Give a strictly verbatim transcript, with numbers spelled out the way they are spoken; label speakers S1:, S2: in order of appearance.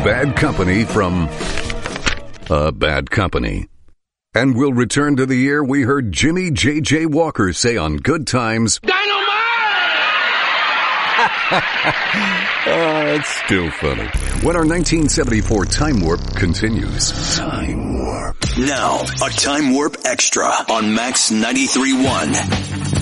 S1: bad company from a bad company. And we'll return to the year we heard Jimmy J J. Walker say on Good Times,
S2: Dynamite!
S1: Oh, it's still funny. When our nineteen seventy-four Time Warp continues. Time Warp.
S3: Now, a Time Warp Extra on Max ninety-three point one.